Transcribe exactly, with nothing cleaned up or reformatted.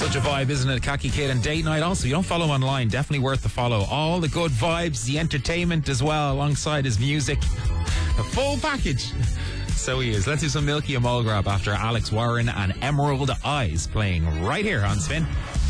Such a vibe, isn't it? Khaki Kid and Date Night. Also, you don't follow him online, definitely worth the follow. All the good vibes, the entertainment as well, alongside his music. A full package. So he is. Let's do some Milky and Mulgrab after Alex Warren and Emerald Eyes playing right here on Spin.